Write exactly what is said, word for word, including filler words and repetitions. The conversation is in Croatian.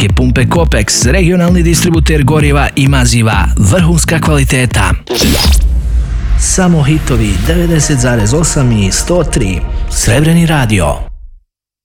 Benzinske pumpe Kopex, regionalni distributer goriva i maziva, vrhunska kvaliteta. Samo hitovi devedeset zarez osam i sto tri. Srebreni radio.